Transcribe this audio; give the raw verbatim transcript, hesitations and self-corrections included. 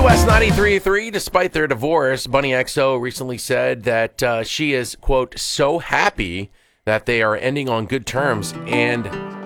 W S ninety-three point three, despite their divorce, Bunny X O recently said that uh, she is, quote, so happy that they are ending on good terms. And